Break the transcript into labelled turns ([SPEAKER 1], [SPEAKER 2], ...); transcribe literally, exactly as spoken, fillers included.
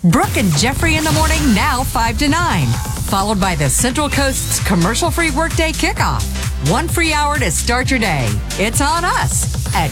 [SPEAKER 1] Brooke and Jeffrey in the morning, now five to nine. Followed by the Central Coast's commercial-free workday kickoff. One free hour to start your day. It's on us.